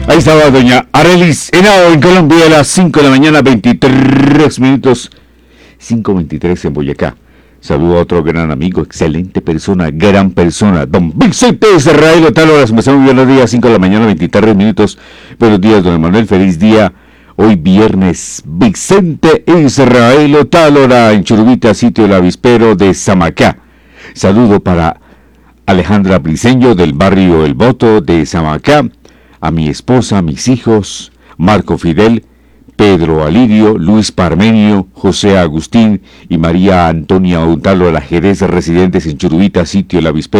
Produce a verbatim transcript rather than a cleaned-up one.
Ahí estaba doña Arelis Henao en Colombia a las cinco de la mañana, veintitrés minutos. cinco veintitrés en Boyacá. Saludo a otro gran amigo, excelente persona, gran persona, don Vicente Israel Otálola. Empezamos bien los días, cinco de la mañana, veintitrés minutos. Buenos días, don Emanuel, feliz día. Hoy viernes, Vicente Israel Otálola en Churubita, sitio del avispero de Samacá. Saludo para Alejandra Briceño del barrio El Boto de Samacá, a mi esposa, mis hijos, Marco Fidel, Pedro Alirio, Luis Parmenio, José Agustín y María Antonia Otálola Jerez, residentes en Churubita, sitio El Avispero